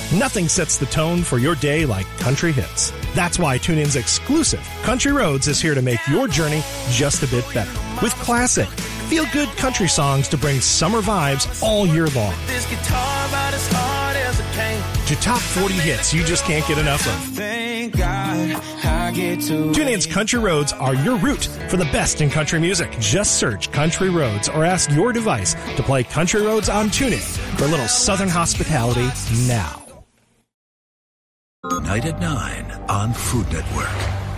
Nothing sets the tone for your day like country hits. That's why TuneIn's exclusive Country Roads is here to make your journey just a bit better. With classic, feel-good country songs to bring summer vibes all year long. To top 40 hits you just can't get enough of. TuneIn's Country Roads are your route for the best in country music. Just search Country Roads or ask your device to play Country Roads on TuneIn for a little Southern hospitality now. Night at 9 on Food Network.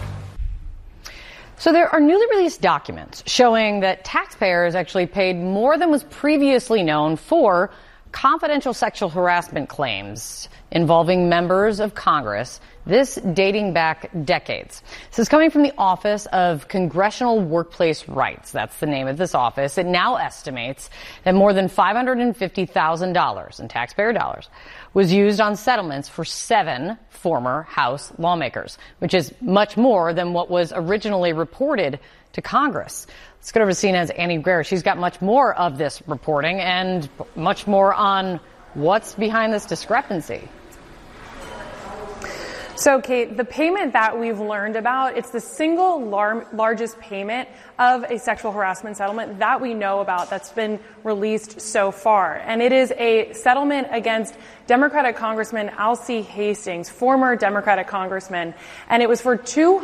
So there are newly released documents showing that taxpayers actually paid more than was previously known for confidential sexual harassment claims involving members of Congress, this dating back decades. This is coming from the Office of Congressional Workplace Rights. That's the name of this office. It now estimates that more than $550,000 in taxpayer dollars was used on settlements for 7 former House lawmakers, which is much more than what was originally reported to Congress. Let's go over to CNN's Annie Guerra. She's got much more of this reporting and much more on what's behind this discrepancy. So, Kate, the payment that we've learned about, it's the single largest payment of a sexual harassment settlement that we know about that's been released so far. And it is a settlement against Democratic Congressman Alcee Hastings, former Democratic congressman, and it was for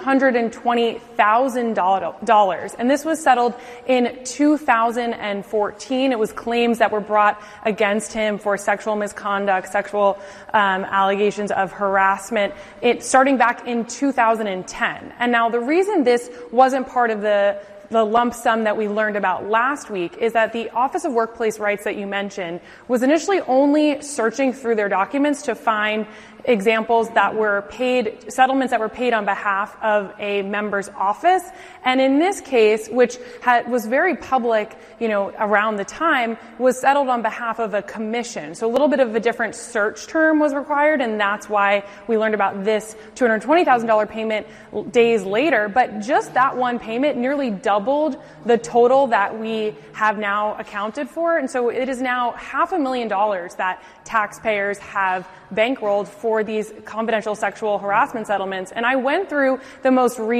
$220,000. And this was settled in 2014. It was claims that were brought against him for sexual misconduct, sexual allegations of harassment, starting back in 2010. And now the reason this wasn't part of the lump sum that we learned about last week is that the Office of Workplace Rights that you mentioned was initially only searching through their documents to find examples that were paid, settlements that were paid on behalf of a member's office. And in this case, which was very public, around the time, was settled on behalf of a commission. So a little bit of a different search term was required, and that's why we learned about this $220,000 payment days later. But just that one payment nearly doubled the total that we have now accounted for. And so it is now $500,000 that taxpayers have bankrolled for these confidential sexual harassment settlements. And I went through the most recent